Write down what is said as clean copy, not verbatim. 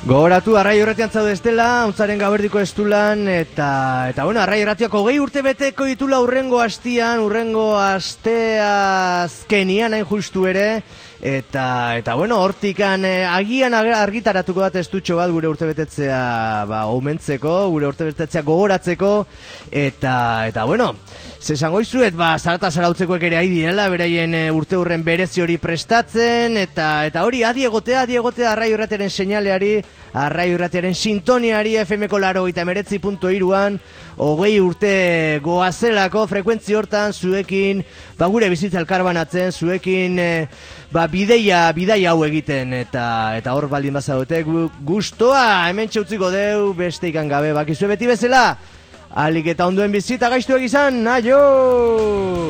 Gogoratu, Arraio Irratian zaude estela, ontzaren gaberdiko estulan, eta bueno, Arraio Irratiak 20 urte beteko ditula urrengo asteazkenian hain justu ere, eta bueno, hortikan agian argitaratuko da testutxo bat gure urtebetetzea omentzeko, gure urtebetetzea gogoratzeko, eta bueno, zesango izuet, zarata zarautzekoek ere ari direla, beraien urte hurren berezi hori prestatzen, eta hori adiegotea Arraio Irratiaren seinaleari, Arraio Irratiaren sintoniari FM-ko 89.3an 20 urte goazelako frekuentzi hortan zuekin gure bizitza elkarbanatzen, zuekin bidaia hau egiten, eta hor baldin bazaudete gustoa hemen txautziko deu beste ikan gabe bakizue beti bezala, alik eta onduen bizita gaiztuak izan, aio!